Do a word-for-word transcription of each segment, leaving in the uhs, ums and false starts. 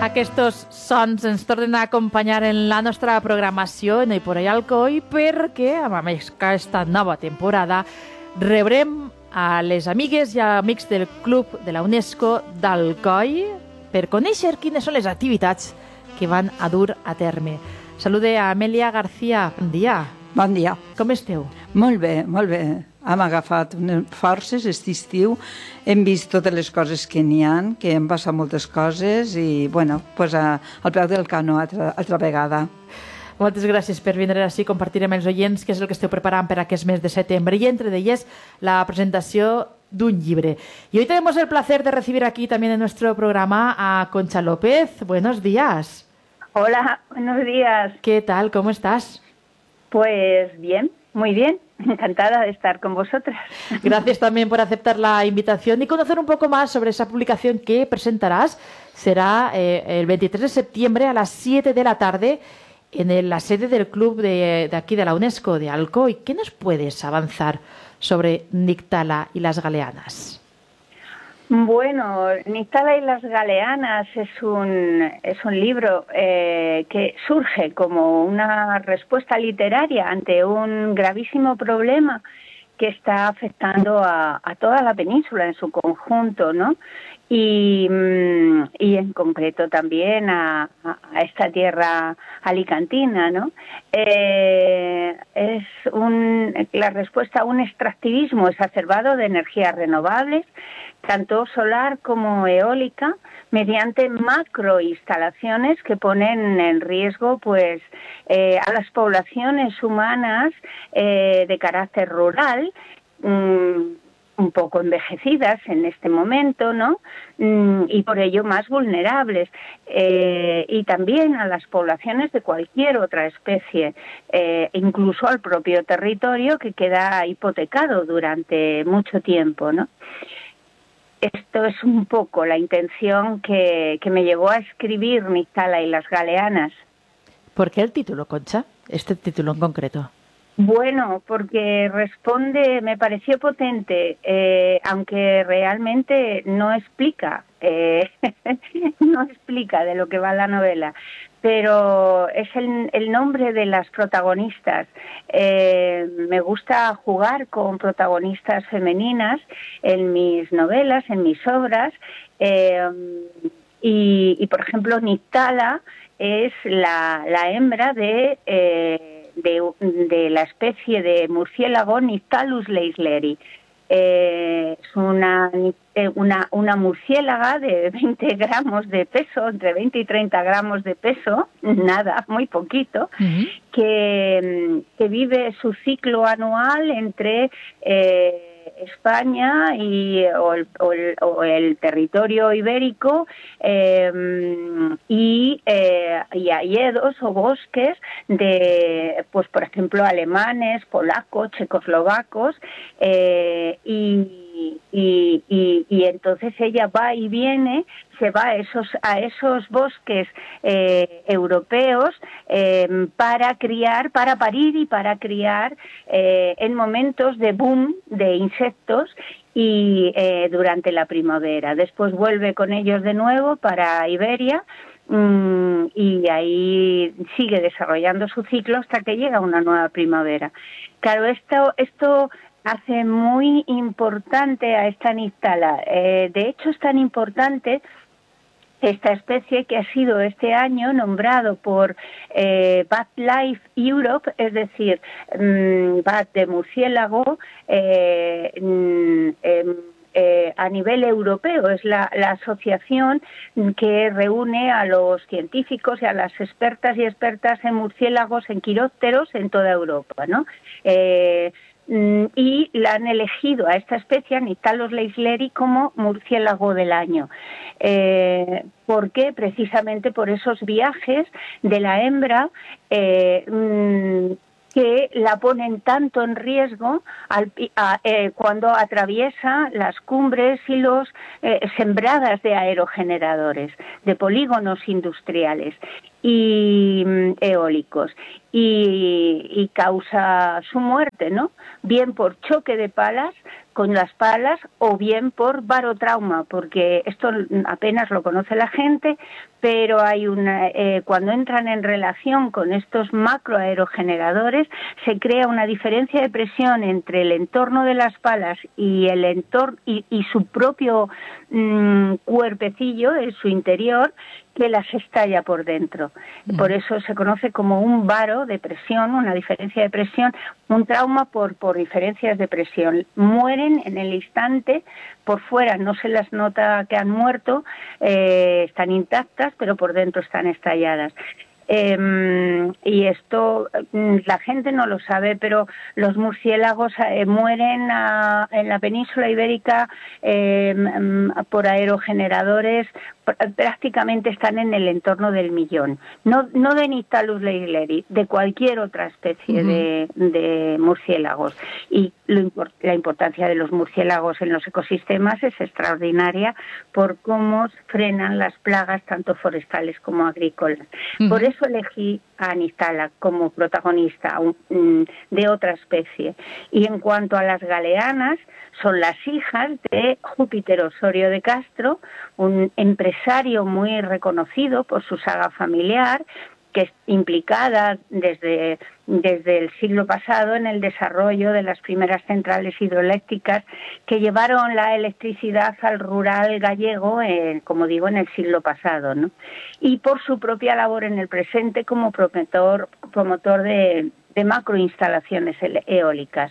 Aquests sons ens tornen a acompanyar en la nostra programació en Por ahí Alcoi, perquè amb aquesta nova temporada rebrem a les amigues i amics del Club de la UNESCO d'Alcoi per conèixer quines són les activitats que van a dur a terme. Salude a Amèlia García. Bon dia. Bon dia. Com esteu? Molt bé, molt bé. Hem agafat unes forces aquest estiu, hem vist totes les coses que n'hi ha, que hem passat moltes coses i, bueno, pues a, al peu del canó altra, altra vegada. Moltes gràcies per vindre així, compartir amb els oients què és el que esteu preparant per aquest mes de setembre i entre d'elles la presentació d'un llibre. Y hoy tenemos el placer de recibir aquí también en nuestro programa a Concha López. Buenos días. Hola, buenos días. ¿Qué tal? ¿Cómo estás? Pues bien, muy bien. Encantada de estar con vosotras. Gracias también por aceptar la invitación y conocer un poco más sobre esa publicación que presentarás. Será eh, el veintitrés de septiembre a las siete de la tarde en el, la sede del club de, de aquí de la UNESCO de Alcoi. ¿Qué nos puedes avanzar sobre Nictala y las Galeanas? Bueno, Nictala y las Galeanas es un, es un libro eh, que surge como una respuesta literaria ante un gravísimo problema que está afectando a, a toda la península en su conjunto, ¿no? Y, y en concreto también a, a esta tierra alicantina, ¿no? Eh, es un, la respuesta a un extractivismo exacerbado de energías renovables, tanto solar como eólica, mediante macroinstalaciones que ponen en riesgo pues eh, a las poblaciones humanas eh, de carácter rural, mmm, un poco envejecidas en este momento, ¿no? Mm, y por ello más vulnerables, eh, y también a las poblaciones de cualquier otra especie, eh, incluso al propio territorio que queda hipotecado durante mucho tiempo, ¿no? Esto es un poco la intención que, que me llevó a escribir Nictala y las Galeanas. ¿Por qué el título, Concha? Este título en concreto. Bueno, porque responde, me pareció potente, eh, aunque realmente no explica, eh, no explica de lo que va la novela, pero es el, el nombre de las protagonistas. Eh, me gusta jugar con protagonistas femeninas en mis novelas, en mis obras, eh, y, y por ejemplo Nictala es la, la hembra de... Eh, De, de la especie de murciélago Nyctalus leisleri. Eh, es una, una, una murciélaga de veinte gramos de peso, entre veinte y treinta gramos de peso, nada, muy poquito, uh-huh. que, que vive su ciclo anual entre eh, España y, o, el, o, el, o el territorio ibérico eh, y, eh, y hayedos o bosques de, pues por ejemplo, alemanes, polacos, checoslovacos, eh, y Y, y, y entonces ella va y viene, se va a esos, a esos bosques eh, europeos eh, para criar, para parir y para criar eh, en momentos de boom de insectos y eh, durante la primavera. Después vuelve con ellos de nuevo para Iberia mmm, y ahí sigue desarrollando su ciclo hasta que llega una nueva primavera. Claro, esto... esto hace muy importante a esta Nictala. Eh, de hecho, es tan importante esta especie que ha sido este año nombrado por eh, BatLife Europe, es decir, mmm, bat de murciélago, eh, eh, eh, a nivel europeo. Es la, la asociación que reúne a los científicos y a las expertas y expertas en murciélagos, en quirópteros, en toda Europa, ¿no? Eh, y la han elegido a esta especie, a Nyctalus leisleri, como murciélago del año. Eh, ¿Por qué? Precisamente por esos viajes de la hembra eh, que la ponen tanto en riesgo al, a, eh, cuando atraviesa las cumbres y los eh, sembradas de aerogeneradores, de polígonos industriales y mm, eólicos. y, y causa su muerte, ¿no? Bien por choque de palas con las palas o bien por barotrauma, porque esto apenas lo conoce la gente, pero hay una eh, cuando entran en relación con estos macroaerogeneradores se crea una diferencia de presión entre el entorno de las palas y el entorno y, y su propio mmm, cuerpecillo en su interior, que las estalla por dentro. Mm. Por eso se conoce como un varo de presión, una diferencia de presión, un trauma por, por diferencias de presión. Mueren en el instante, por fuera no se las nota que han muerto, eh, están intactas, pero por dentro están estalladas. Eh, y esto la gente no lo sabe, pero los murciélagos eh, mueren a, en la península ibérica eh, por aerogeneradores, prácticamente están en el entorno del millón. No, no de Nyctalus leigleri, de cualquier otra especie uh-huh. de, de murciélagos. Y lo, la importancia de los murciélagos en los ecosistemas es extraordinaria por cómo frenan las plagas tanto forestales como agrícolas. Uh-huh. Por eso elegí a Nyctala como protagonista un, de otra especie. Y en cuanto a las galeanas, son las hijas de Júpiter Osorio de Castro, un empresario muy reconocido por su saga familiar, que es implicada desde, desde el siglo pasado en el desarrollo de las primeras centrales hidroeléctricas que llevaron la electricidad al rural gallego, eh, como digo, en el siglo pasado, ¿no? Y por su propia labor en el presente como promotor, promotor de, de macroinstalaciones eólicas.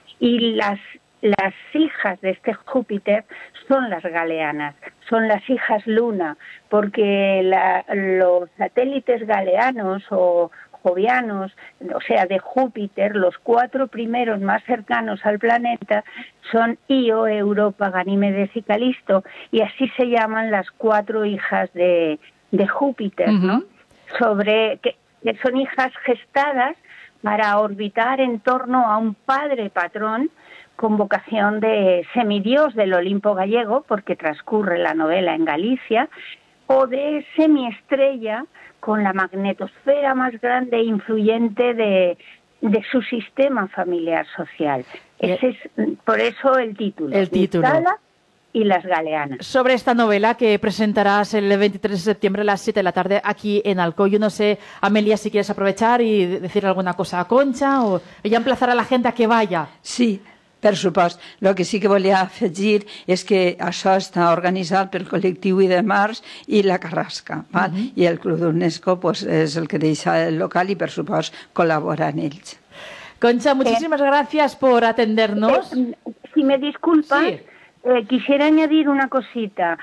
Y las Las hijas de este Júpiter son las galeanas, son las hijas luna, porque la, los satélites galeanos o jovianos, o sea, de Júpiter, los cuatro primeros más cercanos al planeta son Io, Europa, Ganímedes y Calisto, y así se llaman las cuatro hijas de, de Júpiter, uh-huh. ¿no? Sobre que, que son hijas gestadas para orbitar en torno a un padre patrón con vocación de semidios del Olimpo gallego, porque transcurre la novela en Galicia, o de semiestrella con la magnetosfera más grande e influyente de, de su sistema familiar social. Ese es, por eso el título. El título. Nyctala y las galeanas. Sobre esta novela que presentarás el veintitrés de septiembre a las siete de la tarde aquí en Alcoy. Yo no sé, Amelia, si quieres aprovechar y decir alguna cosa a Concha o ya emplazar a la gente a que vaya. Sí, per supost. El que sí que volia afegir és que això està organitzat pel col·lectiu I de Març i la Carrasca, val? Uh-huh. I el Club d'Unesco pues, és el que deixa el local i, per supost, col·labora en ells. Concha, muchísimas eh, gracias por atendernos. Eh, si me disculpas, sí. eh, quisiera añadir una cosita.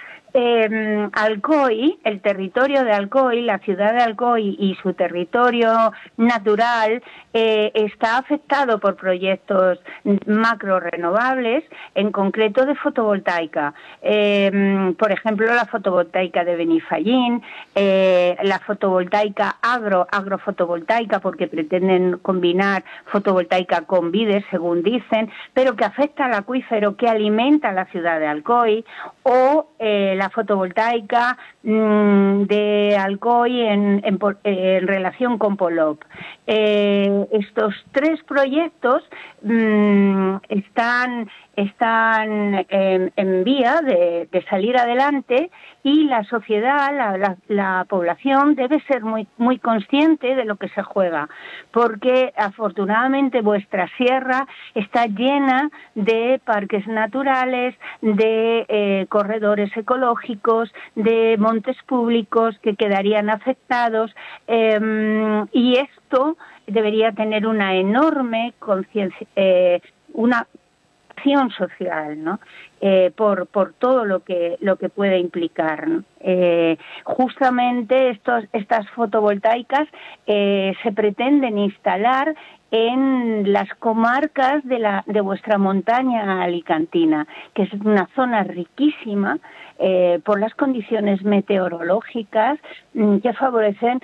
Eh, Alcoy, el territorio de Alcoy, la ciudad de Alcoy y su territorio natural eh, está afectado por proyectos macro renovables, en concreto de fotovoltaica. Eh, por ejemplo, la fotovoltaica de Benifallín, eh, la fotovoltaica agro, agrofotovoltaica, porque pretenden combinar fotovoltaica con vides, según dicen, pero que afecta al acuífero que alimenta la ciudad de Alcoy, o eh, la la fotovoltaica mmm, de Alcoy en, en, en relación con Polop. Eh, estos tres proyectos mmm, están, están en, en vía de, de salir adelante y la sociedad, la, la, la población debe ser muy, muy consciente de lo que se juega, porque afortunadamente vuestra sierra está llena de parques naturales, de eh, corredores ecológicos, de montes públicos que quedarían afectados eh, y esto debería tener una enorme conciencia, eh, una acción social, ¿no? Eh, por por todo lo que lo que puede implicar, ¿no? Eh, justamente estos estas fotovoltaicas eh, se pretenden instalar en las comarcas de la de vuestra montaña alicantina, que es una zona riquísima eh, por las condiciones meteorológicas mm, que favorecen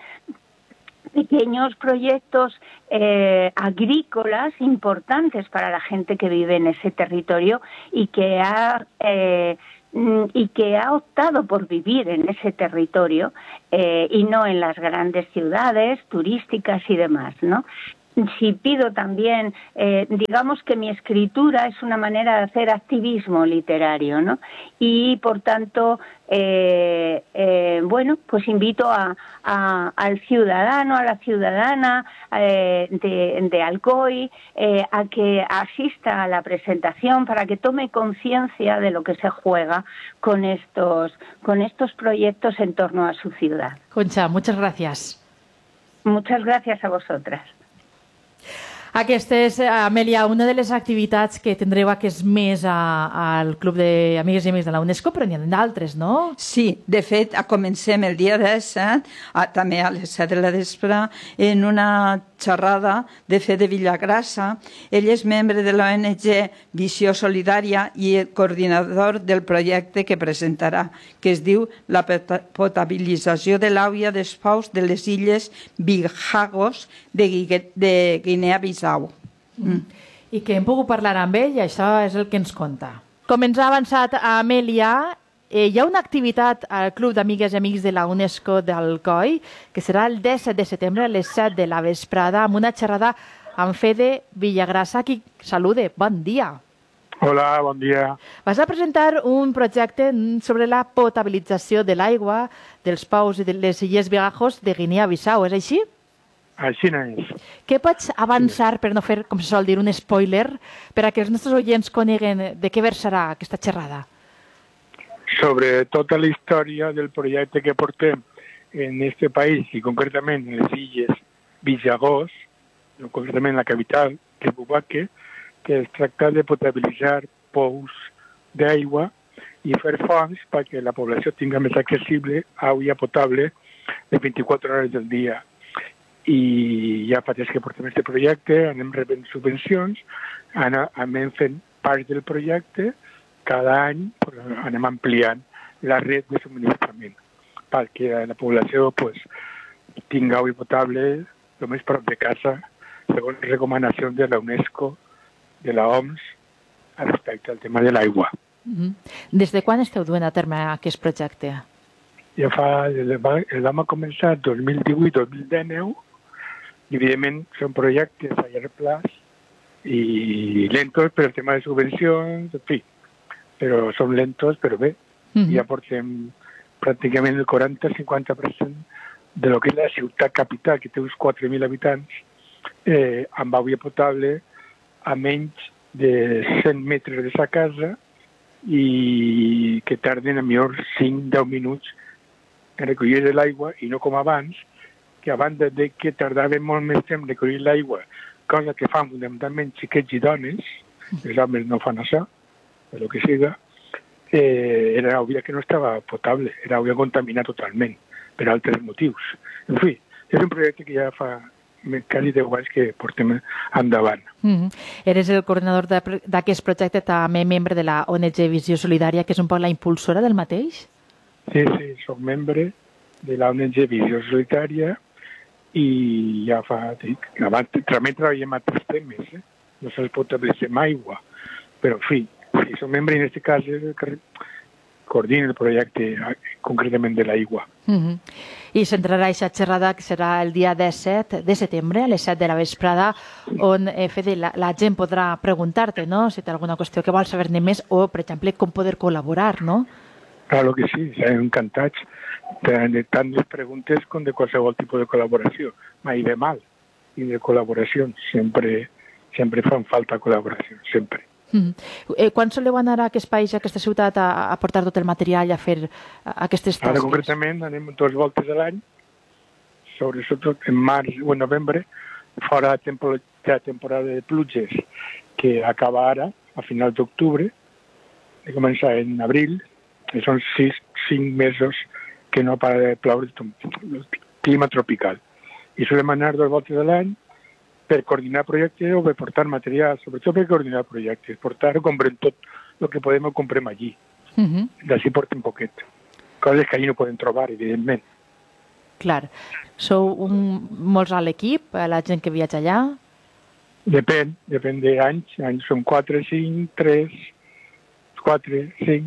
pequeños proyectos eh, agrícolas importantes para la gente que vive en ese territorio y que ha eh, y que ha optado por vivir en ese territorio eh, y no en las grandes ciudades turísticas y demás, ¿no? Si pido también, eh, digamos que mi escritura es una manera de hacer activismo literario, ¿no? Y por tanto, eh, eh, bueno, pues invito a, a, al ciudadano, a la ciudadana eh, de, de Alcoy eh, a que asista a la presentación para que tome conciencia de lo que se juega con estos, con estos proyectos en torno a su ciudad. Concha, muchas gracias. Muchas gracias a vosotras. Aquesta és, Amèlia, una de les activitats que tindreu aquest mes a, al Club d'Amigues i Amics de la UNESCO, però n'hi ha d'altres, no? Sí, de fet, comencem el dia disset, a, també a les set de la vespre, en una xerrada de Fede Villagrasa. Ell és membre de l'O N G Visió Solidària i el coordinador del projecte que presentarà, que es diu la potabilització de l'aigua dels pous de les illes Bijagos de, de Guinea-Bissau. Mm. I que hem pogut parlar amb ell i això és el que ens conta. Com ens ha avançat Amèlia, eh, hi ha una activitat al Club d'Amigues i Amics de la UNESCO d'Alcoi que serà el disset de setembre a les set de la vesprada amb una xerrada amb Fede Villagrasa, qui salude. Bon dia. Hola, bon dia. Vas a presentar un projecte sobre la potabilització de l'aigua dels pous i de les illes Bijagos de Guinea-Bissau, és així? Així no és. Què pots avançar, per no fer, com se sol dir, un spoiler, per a que els nostres oients coneguen de què versarà aquesta xerrada? Sobre tota la història del projecte que portem en este país, i concretament en les illes Bijagos, concretament la capital, que és Bouaké, que es tracta de potabilitzar pous d'aigua i fer fonts perquè la població tinga més accessible aigua potable de vint-i-quatre hores del dia. I ja fa temps que portem aquest projecte, anem rebent subvencions, anem fent part del projecte, cada any anem ampliant la red de subministrament perquè la població pues, tinga aigua potable el més prop de casa, segons recomanacions de la UNESCO, de la O M S, respecte al tema de l'aigua. Mm-hmm. Des de quan esteu duent a terme aquest projecte? Ja fa, el vam començar dos mil divuit dos mil dinou, i evidentment són projectes a llarg plaç i lentos per el tema de subvencions, en fi, però són lentos, però bé, mm-hmm. ja portem pràcticament el quaranta a cinquanta per cent de lo que és la ciutat capital, que té uns quatre mil habitants, eh, amb aigua potable a menys de cent metres de sa casa i que tarden a millor cinc a deu minuts en recollir l'aigua i no com abans, que a banda de que tardàvem molt més temps en recollir l'aigua, cosa que fan fundamentalment xiquets i dones, els homes no fan això, per lo que siga, eh, era aigua que no estava potable, era aigua contaminada totalment, per altres motius. En fi, és un projecte que ja fa quasi deu anys que portem endavant. Mm-hmm. Eres el coordinador d'aquest projecte, també membre de la O N G Visió Solidària, que és un poc la impulsora del mateix? Sí, sí, soc membre de la O N G Visió Solidària i ja fa, dic, abans també treballem altres temes, eh? No se'ls pot establir amb aigua, però en fi, si som membre en aquest cas que coordina el projecte concretament de l'aigua. Mm-hmm. I centrarà aquesta xerrada que serà el dia disset de setembre a les set de la vesprada, on eh, Fede, la, la gent podrà preguntar-te, no?, si té alguna qüestió que vol saber-ne més o, per exemple, com poder col·laborar, no? Claro que sí, estem encantats de tant de preguntes com de qualsevol tipus de col·laboració. Mai de mal, i de col·laboracions. Sempre, sempre fan falta col·laboracions, sempre. Mm. Eh, quan soleu anar a aquest país, a aquesta ciutat, a, a portar tot el material i a fer a, aquestes tasques? Ara concretament anem dues voltes a l'any, sobretot en març o en novembre, fora de la temporada de pluges, que acaba ara, a finals d'octubre, de començar en abril, i són sis, cinc mesos que no para de ploure el clima tropical. I solem anar dues voltes a l'any per coordinar projectes o per portar material, sobretot per coordinar projectes, portar o comprem tot el que podem o comprem allí. Uh-huh. D'ací portem poquet. Coses que allí no podem trobar, evidentment. Clar. Sou un, molts a l'equip, a la gent que viatja allà? Depèn, depèn d'anys. Anys som quatre, cinc, tres, quatre, cinc,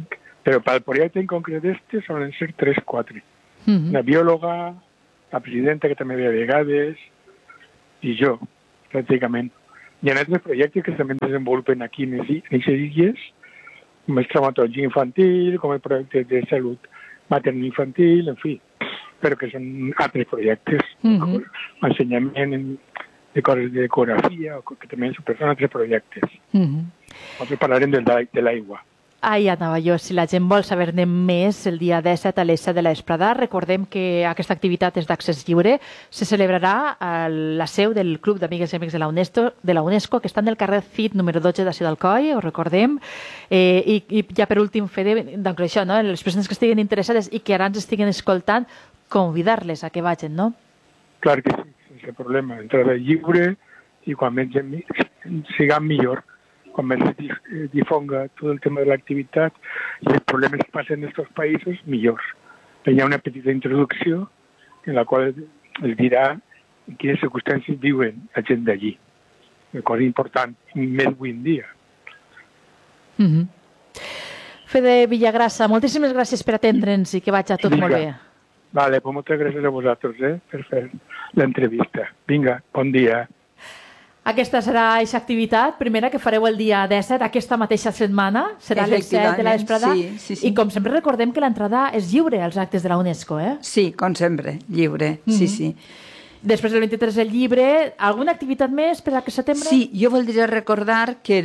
Pero para el proyecto en concreto este suelen ser tres, cuatro. Mhm. Una biòloga, la presidenta, que també ve a vegades, i jo, pràcticament. Hi ha altres projectes que també es desenvolupen aquí en aquestes illes, com és traumatologia infantil, com el projecte de salut materno-infantil, en fi, però que són altres projectes, Mhm. ensenyament de coses de ecografia, que també són altres projectes. Mhm. Nosaltres parlarem del de de l'aigua. Ahí anava jo. Si la gent vol saber-ne més, el dia disset a les set de la vesprada, recordem que aquesta activitat és d'accés lliure. Se celebrarà a la seu del Club d'Amigues i Amics de la UNESCO, de la UNESCO, que està en el carrer Cid número dotze de Ciutat d'Alcoi, ho recordem. Eh, i, I ja per últim, Fede, doncs això, no? Les persones que estiguin interessades i que ara ens estiguen escoltant, convidar-les a que vagin, no? Clar que sí, sense problema. Entrada lliure i quan més gent siguem millor. Quan més es difonga tot el tema de l'activitat i els problemes que passen en aquests països, millor. Hi ha una petita introducció en la qual es dirà en quines circumstàncies viuen la gent d'allí. Una cosa important, més avui en dia. Mm-hmm. Fede Villagrassa, moltíssimes gràcies per atendre'ns i que vagi tot Vinga. molt bé. Vale, pues moltes gràcies a vosaltres eh, per fer l'entrevista. Vinga, bon dia. Aquesta serà aquesta activitat, primera que fareu el dia disset, aquesta mateixa setmana, serà a les set de la vesprada. Sí, sí, sí. I com sempre recordem que l'entrada és lliure als actes de la UNESCO, eh? Sí, com sempre, lliure, mm-hmm. sí, sí. Després del vint-i-tres el llibre, alguna activitat més per aquest setembre? Sí, jo voldria recordar que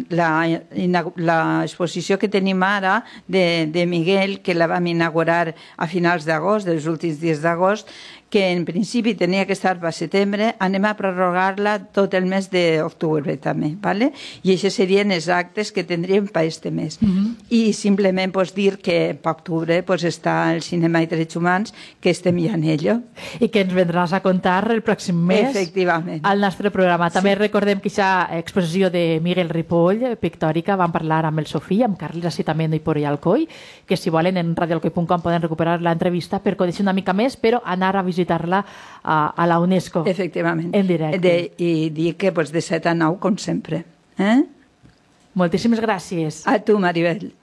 l'exposició que tenim ara de, de Miguel, que la vam inaugurar a finals d'agost, dels últims dies d'agost, que en principi tenia que estar per setembre, anem a prorrogar-la tot el mes d'octubre també, ¿vale? I això serien els actes que tindríem per este mes. Mm-hmm. I simplement pues, dir que per octubre pues, està el Cinema i Drets Humans, que estem ja en ello. I que ens vendràs a contar el pròxim mes Efectivament. al nostre programa. També Sí. recordem que aquesta exposició de Miguel Ripoll, pictòrica, vam parlar amb el Sofí, amb Carles Acitamento i Pori Alcoi, que si volen en radioalcoi punt com poden recuperar l'entrevista per conèixer una mica més, però anar a visitar-la a, a la UNESCO. Efectivament. En directe. De, I dir que pues, de set a nou, com sempre. Eh? Moltíssimes gràcies. A tu, Maribel.